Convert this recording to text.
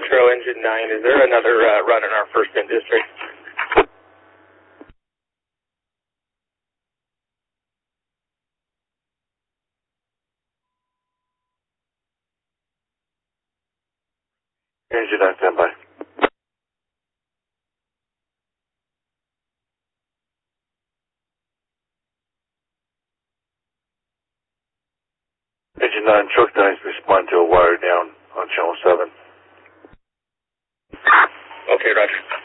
Metro Engine 9. Is there another run in our first in district? Engine 9, stand by. Engine 9, truck 9 respond to a wire down on channel 7. Okay, Roger.